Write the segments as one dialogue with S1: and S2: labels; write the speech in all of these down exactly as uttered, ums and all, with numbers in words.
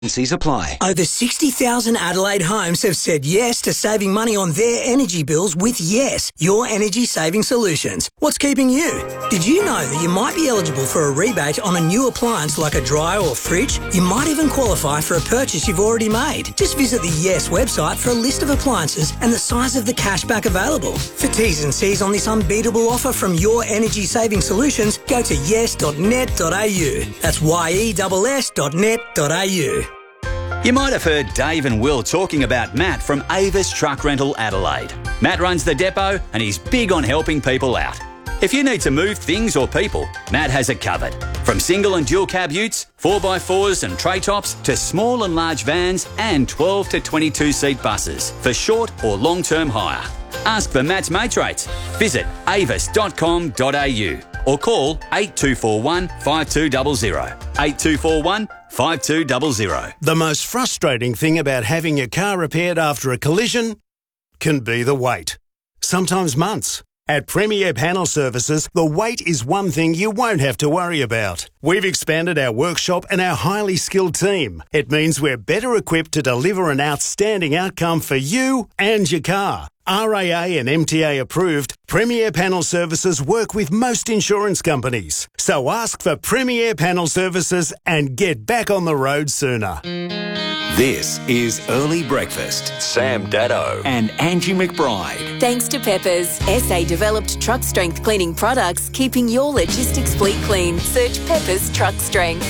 S1: Fees apply.
S2: Over sixty thousand Adelaide homes have said yes to saving money on their energy bills with Yes, your energy saving solutions. What's keeping you? Did you know that you might be eligible for a rebate on a new appliance like a dryer or fridge? You might even qualify for a purchase you've already made. Just visit the Yes website for a list of appliances and the size of the cashback available. For T's and C's on this unbeatable offer from your energy saving solutions, go to yes dot net dot a u. That's Y E S S dot net dot a u.
S3: You might have heard Dave and Will talking about Matt from Avis Truck Rental Adelaide. Matt runs the depot and he's big on helping people out. If you need to move things or people, Matt has it covered. From single and dual cab utes, four by fours and tray tops to small and large vans and twelve to twenty-two seat buses for short or long-term hire. Ask for Matt's mates rates. Visit avis dot com dot a u or call eight two four one, five two zero zero. eight two four one, five two zero zero.
S4: The most frustrating thing about having your car repaired after a collision can be the wait. Sometimes months. At Premier Panel Services, the wait is one thing you won't have to worry about. We've expanded our workshop and our highly skilled team. It means we're better equipped to deliver an outstanding outcome for you and your car. R A A and M T A approved, Premier Panel Services work with most insurance companies. So ask for Premier Panel Services and get back on the road sooner.
S5: This is Early Breakfast. Sam Daddo and Angie McBride.
S6: Thanks to Peppers, S A-developed truck strength cleaning products, keeping your logistics fleet clean. Search Peppers Truck Strength.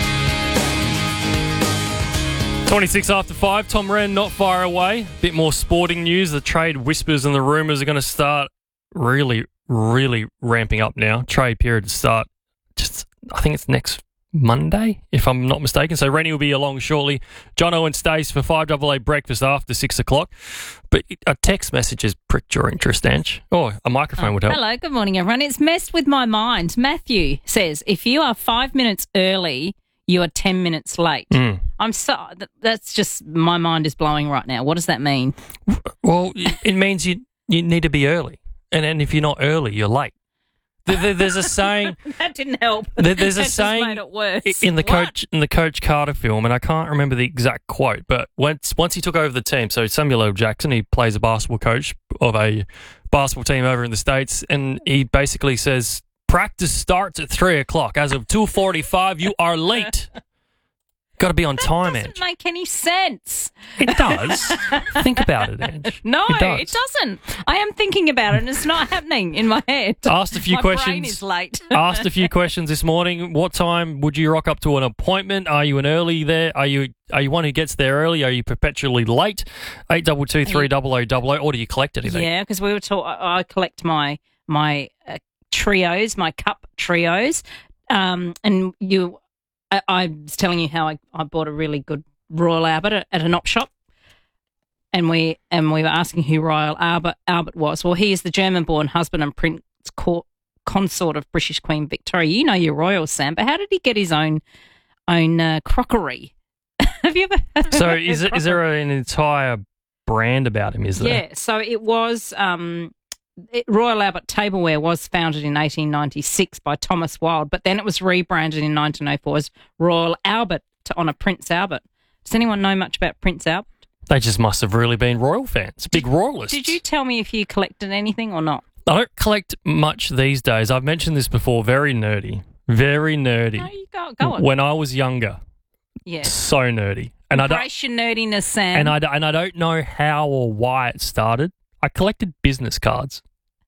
S7: twenty-six after five, Tom Wren not far away. Bit more sporting news. The trade whispers and the rumours are going to start really, really ramping up now. Trade period to start just, I think it's next Monday, if I'm not mistaken. So Rennie will be along shortly. Jono and Stace for five double A breakfast after six o'clock. But a text message has pricked your interest, Ange. Oh, a microphone
S8: oh,
S7: would help.
S8: Hello, good morning, everyone. It's messed with my mind. Matthew says, if you are five minutes early, you are ten minutes late.
S7: Mm.
S8: I'm so, that's just, my mind is blowing right now. What does that mean?
S7: Well, it means you you need to be early. And then if you're not early, you're late. There's a saying
S8: that didn't help.
S7: There's a
S8: that
S7: saying
S8: just made it worse.
S7: in the
S8: What?
S7: coach in the Coach Carter film, and I can't remember the exact quote, but once once he took over the team, so Samuel L. Jackson, he plays a basketball coach of a basketball team over in the States, and he basically says, practice starts at three o'clock. As of two forty-five, you are late. Got to be on
S8: that
S7: time,
S8: doesn't
S7: Ange.
S8: make any sense.
S7: It does. Think about it, Ange.
S8: No,
S7: it, does.
S8: it doesn't. I am thinking about it, and it's not happening in my head.
S7: Asked a few
S8: my
S7: questions.
S8: My brain is late.
S7: Asked a few questions this morning. What time would you rock up to an appointment? Are you an early there? Are you are you one who gets there early? Are you perpetually late? Eight double two three double o double o. Or do you collect anything?
S8: Yeah, because we were taught. I collect my my uh, trios, my cup trios, um, and you. I, I was telling you how I, I bought a really good Royal Albert at, at an op shop, and we and we were asking who Royal Albert Albert was. Well, he is the German-born husband and prince court, consort of British Queen Victoria. You know your royal, Sam, but how did he get his own own uh, crockery? Have you ever?
S7: So is it, is there an entire brand about him? Is there?
S8: Yeah. So it was. Um, It, Royal Albert Tableware was founded in eighteen ninety-six by Thomas Wilde, but then it was rebranded in nineteen oh four as Royal Albert to honour Prince Albert. Does anyone know much about Prince Albert?
S7: They just must have really been royal fans, big royalists.
S8: Did you tell me if you collected anything or not?
S7: I don't collect much these days. I've mentioned this before. Very nerdy. Very nerdy.
S8: No, you go, go on.
S7: When I was younger.
S8: Yeah.
S7: So nerdy. And
S8: Embrace
S7: I
S8: your nerdiness, Sam.
S7: And I, and I don't know how or why it started. I collected business cards.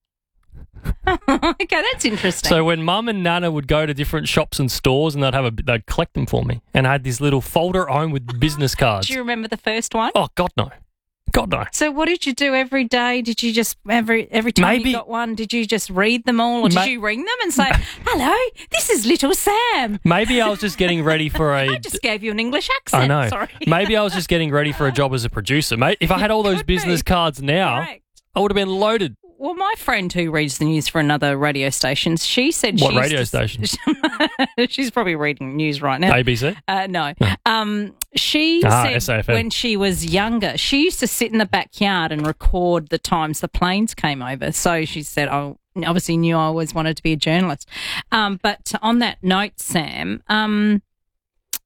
S8: Okay, that's interesting.
S7: So when Mum and Nana would go to different shops and stores, and they'd have a, they'd collect them for me, and I had this little folder at home with business cards.
S8: Do you remember the first one?
S7: Oh God, no, God no.
S8: So what did you do every day? Did you just every every time
S7: Maybe,
S8: you got one? Did you just read them all, or did
S7: ma-
S8: you ring them and say, "Hello, this is Little Sam"?
S7: Maybe I was just getting ready for a.
S8: I just gave you an English accent.
S7: I know.
S8: Sorry.
S7: Maybe I was just getting ready for a job as a producer. Mate, if I had all those
S8: Could
S7: business
S8: be.
S7: cards now,
S8: Correct.
S7: I would have been loaded.
S8: Well, my friend who reads the news for another radio station, she said
S7: What
S8: she
S7: radio
S8: used to,
S7: station?
S8: She's probably reading news right now.
S7: A B C?
S8: Uh, no. Um, she
S7: Ah,
S8: said
S7: S A F M.
S8: when she was younger, she used to sit in the backyard and record the times the planes came over. So she said, I obviously knew I always wanted to be a journalist. Um, but on that note, Sam, um,